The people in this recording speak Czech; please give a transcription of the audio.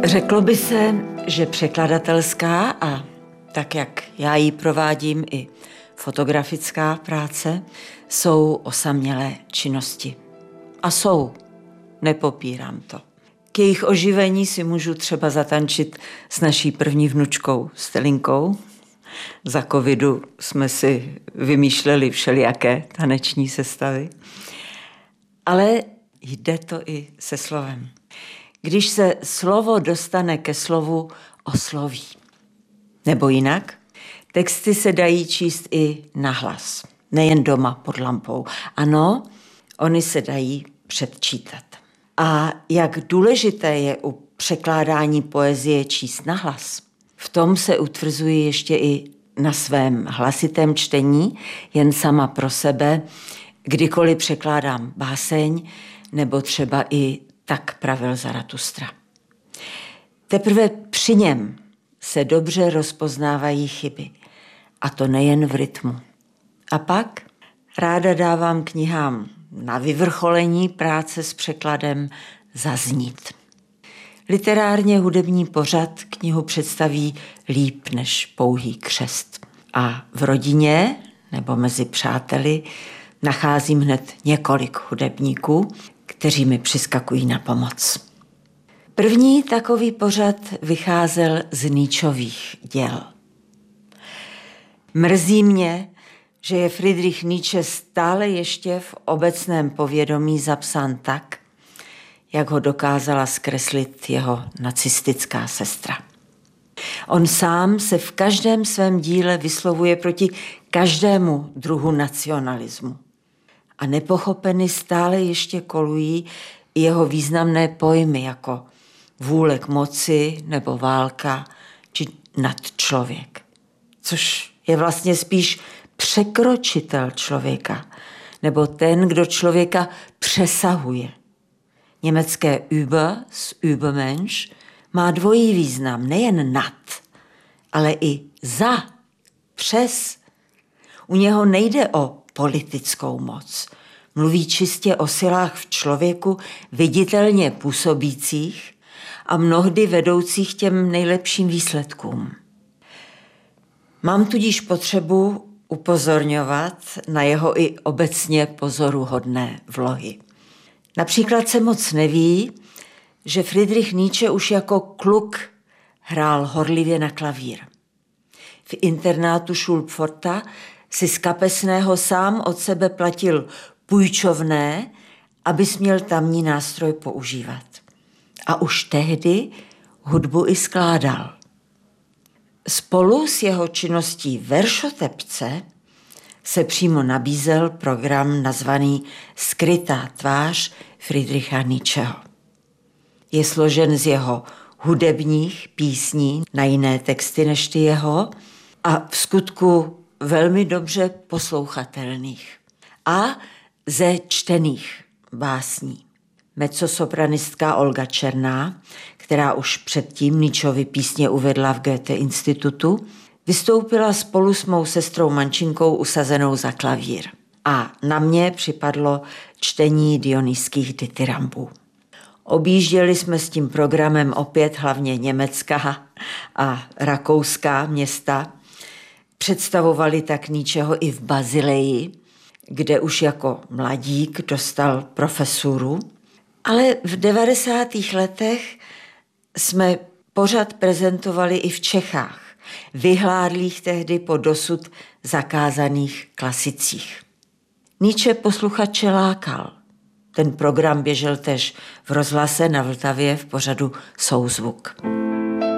Řeklo by se, že překladatelská a tak, jak já ji provádím, i fotografická práce jsou osamělé činnosti. A jsou, nepopírám to. K jejich oživení si můžu třeba zatančit s naší první vnučkou Stelinkou. Za covidu jsme si vymýšleli všelijaké taneční sestavy. Ale jde to i se slovem. Když se slovo dostane ke slovu, osloví. Nebo jinak, texty se dají číst i nahlas, nejen doma pod lampou. Ano, oni se dají předčítat. A jak důležité je u překládání poezie číst nahlas, v tom se utvrzuji ještě i na svém hlasitém čtení, jen sama pro sebe, kdykoliv překládám báseň, nebo třeba i Tak pravil Zaratustra. Teprve při něm se dobře rozpoznávají chyby, a to nejen v rytmu. A pak ráda dávám knihám na vyvrcholení práce s překladem zaznít. Literárně hudební pořad knihu představí líp než pouhý křest. A v rodině nebo mezi přáteli nacházím hned několik hudebníků, kteří mi přiskakují na pomoc. První takový pořad vycházel z Nietzschových děl. Mrzí mě, že je Friedrich Nietzsche stále ještě v obecném povědomí zapsán tak, jak ho dokázala zkreslit jeho nacistická sestra. On sám se v každém svém díle vyslovuje proti každému druhu nacionalismu. A nepochopeny stále ještě kolují jeho významné pojmy jako vůle k moci nebo válka či nadčlověk. Což je vlastně spíš překročitel člověka nebo ten, kdo člověka přesahuje. Německé über z Übermensch má dvojí význam, nejen nad, ale i za, přes. U něho nejde o politickou moc. Mluví čistě o silách v člověku viditelně působících a mnohdy vedoucích těm nejlepším výsledkům. Mám tudíž potřebu upozorňovat na jeho i obecně pozoruhodné vlohy. Například se moc neví, že Friedrich Nietzsche už jako kluk hrál horlivě na klavír. V internátu Schulpforta si z kapesného sám od sebe platil půjčovné, aby směl tamní nástroj používat. A už tehdy hudbu i skládal. Spolu s jeho činností veršotepce se přímo nabízel program nazvaný Skrytá tvář Friedricha Nietzscheho. Je složen z jeho hudebních písní na jiné texty než ty jeho a v skutku velmi dobře poslouchatelných a ze čtených básní. Mezzosopranistka Olga Černá, která už předtím Nietzschovy písně uvedla v Goethe institutu, vystoupila spolu s mou sestrou Mančinkou usazenou za klavír. A na mě připadlo čtení dionýských dithyrambů. Objížděli jsme s tím programem opět hlavně německá a rakouská města. Představovali tak Nietzscheho i v Basileji, kde už jako mladík dostal profesuru. Ale v 90. letech jsme pořad prezentovali i v Čechách, vyhládlých tehdy po dosud zakázaných klasicích. Nietzsche posluchače lákal. Ten program běžel též v rozhlase na Vltavě v pořadu Souzvuk.